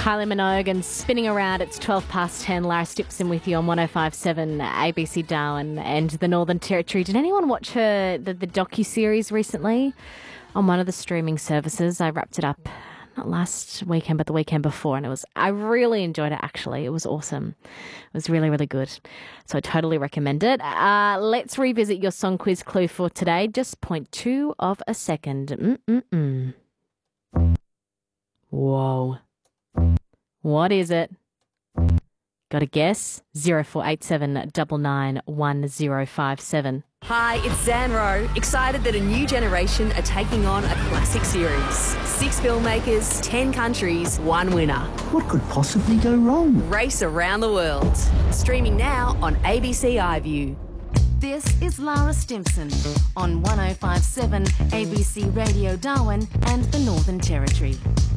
Kylie Minogue and Spinning Around. It's 12 past 10. Lara Stipson with you on 105.7 ABC Darwin and the Northern Territory. Did anyone watch the docu-series recently on one of the streaming services? I wrapped it up not last weekend, but the weekend before, and I really enjoyed it, actually. It was awesome. It was really, really good. So I totally recommend it. Let's revisit your song quiz clue for today. Just 0.2 of a second. Whoa. What is it? Got a guess? 0487 991057. Hi, it's Zanro. Excited that a new generation are taking on a classic series. 6 filmmakers, 10 countries, 1 winner. What could possibly go wrong? Race around the world. Streaming now on ABC iView. This is Lara Stimson on 105.7 ABC Radio Darwin and the Northern Territory.